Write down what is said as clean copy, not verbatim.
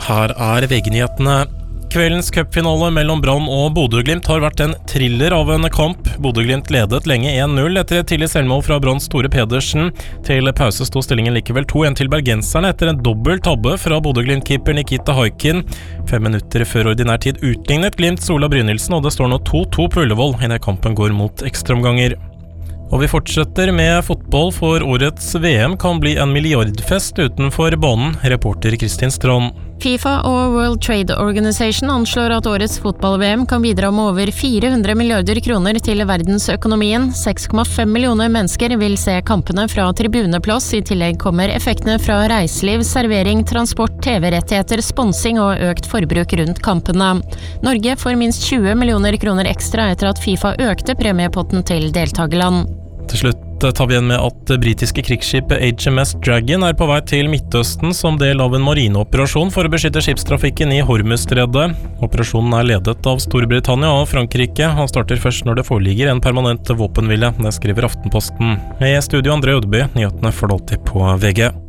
Her VG-nyhetene. Kveldens cupfinale mellom Brann og Bodø/Glimt har vært en thriller av en kamp. Bodø/Glimt ledet lenge 1-0 etter et tidlig selvmål fra Branns Tore Pedersen. Til pause sto stillingen likevel 2-1 til bergenserne etter en dobbelt tabbe fra Bodø/Glimt-keeper Nikita Haikin. 5 minutter før ordinær tid utlignet Glimts Ola Brynildsen, og det står nå 2-2 på Ullevål idet kampen går mot ekstraomganger. Og vi fortsetter med fotball, for årets VM kan bli en milliardfest utenfor banen, reporter Kristin Strand. FIFA og World Trade Organization anslår at årets fotball-VM kan bidra med over 400 milliarder kroner til verdensøkonomien. 6,5 millioner mennesker vil se kampene fra tribuneplass. I tillegg kommer effektene fra reiseliv, servering, transport, TV-rettigheter, sponsing og økt forbruk rundt kampene. Norge får minst 20 millioner kroner ekstra etter at FIFA økte premiepotten til deltagerland. Til slutt tar vi igjen med at det britiske krigsskipet HMS Dragon på vei til Midtøsten som del av en marineoperasjon for å beskytte skipstrafikken i Hormuzstredet. Operasjonen ledet av Storbritannia og Frankrike. Han starter først når det foreligger en permanent våpenhvile, det skriver Aftenposten. I studio André Ødeby, nyhetene får du alltid på VG.